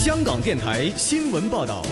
香港电台新闻报道。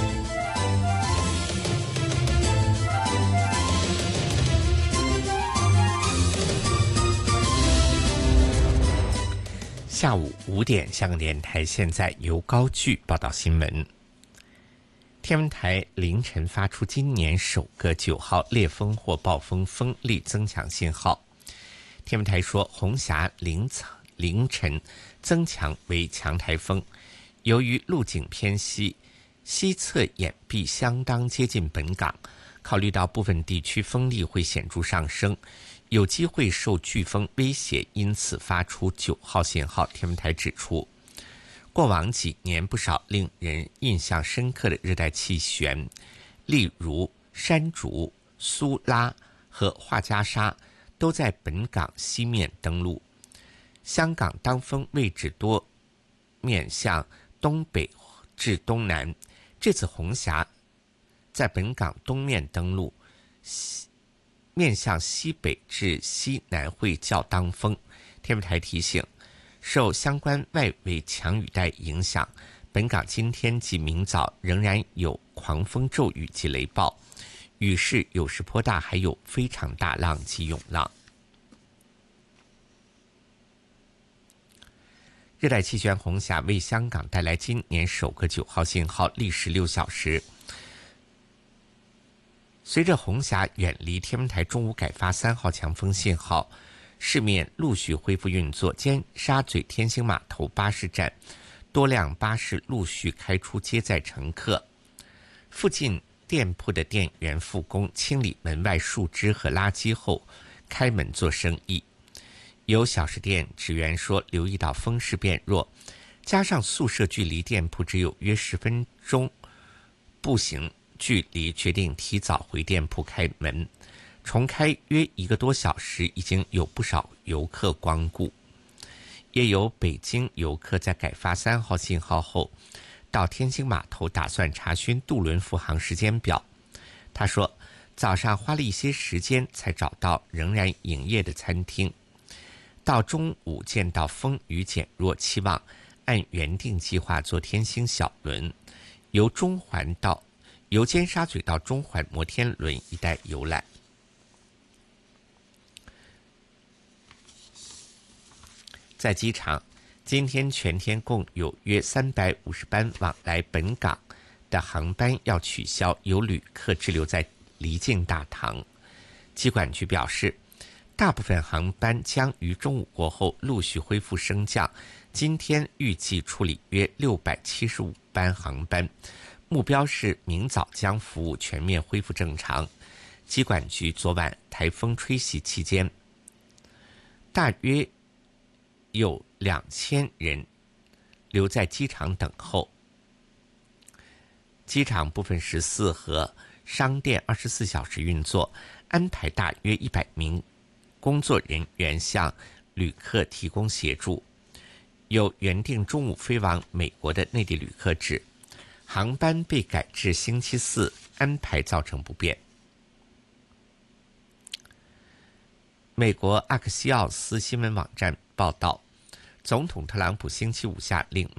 下午5点，香港电台现在由高炬报道新闻。天文台凌晨发出今年首个9号烈风或暴风风力增强信号。天文台说，红霞凌晨增强为强台风，由于路径偏西，西侧眼壁相当接近本港，考虑到部分地区风力会显著上升，有机会受飓风威胁，因此发出9号信号。天文台指出，过往几年不少令人印象深刻的热带气旋，例如山竹、苏拉和画家沙，都在本港西面登陆。香港当风位置多面向东北至东南，这次红霞在本港东面登陆，面向西北至西南会较当风。天文台提醒，受相关外围强雨带影响，本港今天及明早仍然有狂风骤雨及雷暴，雨势有时颇大，还有非常大浪及涌浪。热带气旋红霞为香港带来今年首个9号信号，历时6小时。随着红霞远离，天文台中午改发3号强风信号，市面陆续恢复运作，尖沙咀天星码头巴士站多辆巴士陆续开出接载乘客，附近店铺的店员复工清理门外树枝和垃圾后开门做生意。有小食店职员说，留意到风势变弱，加上宿舍距离店铺只有约10分钟步行距离，决定提早回店铺开门。重开约1个多小时，已经有不少游客光顾。也有北京游客在改发3号信号后，到天星码头打算查询渡轮复航时间表。他说，早上花了一些时间才找到仍然营业的餐厅。到中午见到风雨减弱，期望按原定计划坐天星小轮，由尖沙咀到中环摩天轮一带游览。在机场，今天全天共有约350班往来本港的航班要取消，有旅客滞留在离境大堂。机管局表示，大部分航班将于中午过后陆续恢复升降，今天预计处理约675班航班，目标是明早将服务全面恢复正常。机管局昨晚台风吹袭期间，大约有2000人留在机场等候。机场部分14和商店24小时运作，安排大约100名工作人员向旅客提供协助。有原定中午飞往美国的内地旅客指，航班被改至星期4，安排造成不便。美国阿克西奥斯新闻网站报道，总统特朗普星期5下令